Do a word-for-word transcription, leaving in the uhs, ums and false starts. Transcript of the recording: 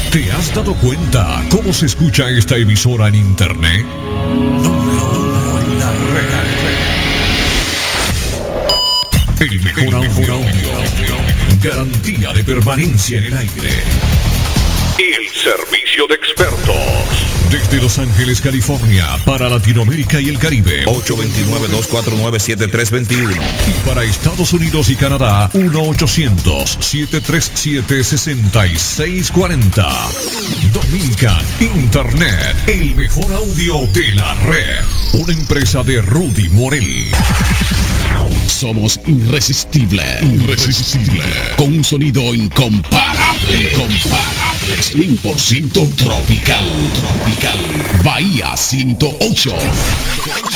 ¿Te has dado cuenta cómo se escucha esta emisora en internet? El mejor audio, garantía de permanencia en el aire. El servicio de expertos. Desde Los Ángeles, California, para Latinoamérica y el Caribe. ocho dos nueve, dos cuatro nueve, siete tres dos uno. Y para Estados Unidos y Canadá, uno ochocientos, siete tres siete, seis seis cuatro cero. Dominican Internet, el mejor audio de la red. Una empresa de Rudy Morel. Somos irresistibles, irresistibles, con un sonido incomparable, incomparable, cien por ciento tropical, tropical, Bahía ciento ocho.